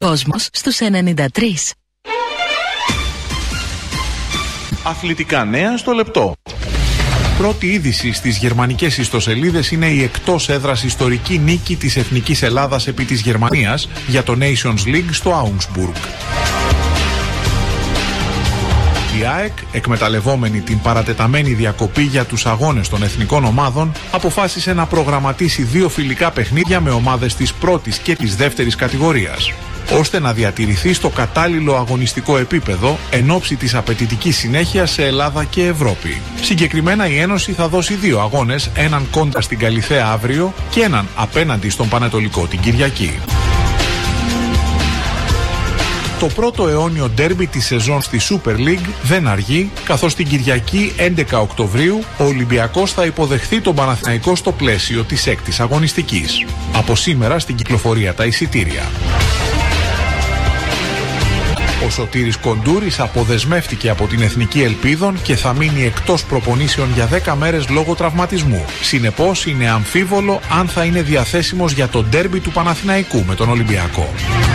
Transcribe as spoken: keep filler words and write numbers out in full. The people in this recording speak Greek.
Κόσμος στους ενενήντα τρία. Αθλητικά νέα στο λεπτό. Πρώτη είδηση στις γερμανικές ιστοσελίδες είναι η εκτός έδρας ιστορική νίκη της Εθνικής Ελλάδας επί της Γερμανίας για το Nations League στο Augsburg. Η ΑΕΚ, εκμεταλλευόμενη την παρατεταμένη διακοπή για τους αγώνες των εθνικών ομάδων, αποφάσισε να προγραμματίσει δύο φιλικά παιχνίδια με ομάδες της πρώτης και της δεύτερης κατηγορίας, ώστε να διατηρηθεί στο κατάλληλο αγωνιστικό επίπεδο εν ώψη της απαιτητικής συνέχειας σε Ελλάδα και Ευρώπη. Συγκεκριμένα η Ένωση θα δώσει δύο αγώνες, έναν κόντρα στην Καλιθέα αύριο και έναν απέναντι στον Πανετολικό την Κυριακή. Το πρώτο αιώνιο ντέρμπι της σεζόν στη Super League δεν αργεί, καθώς την Κυριακή έντεκα Οκτωβρίου ο Ολυμπιακός θα υποδεχθεί τον Παναθηναϊκό στο πλαίσιο της έκτης αγωνιστικής. Από σήμερα στην κυκλοφορία τα εισιτήρια. Ο Σωτήρης Κοντούρης αποδεσμεύτηκε από την Εθνική Ελπίδων και θα μείνει εκτός προπονήσεων για δέκα μέρες λόγω τραυματισμού. Συνεπώς είναι αμφίβολο αν θα είναι διαθέσιμος για το ντέρμπι του Παναθηναϊκού με τον Ολυμπιακό.